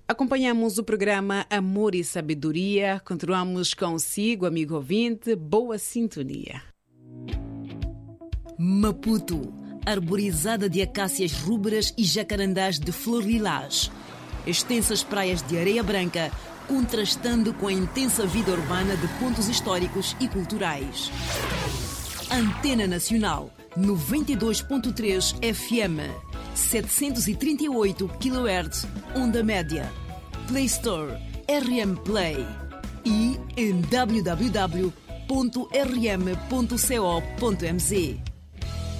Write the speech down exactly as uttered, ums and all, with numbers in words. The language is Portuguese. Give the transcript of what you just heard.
Acompanhamos o programa Amor e Sabedoria. Continuamos consigo, amigo ouvinte. Boa sintonia. Maputo, arborizada de acácias rubras e jacarandás de flor lilás. Extensas praias de areia branca, contrastando com a intensa vida urbana de pontos históricos e culturais. Antena Nacional, noventa e dois ponto três F M, setecentos e trinta e oito quilohertz, onda média. Play Store, R M Play e em w w w ponto r m ponto co ponto m z.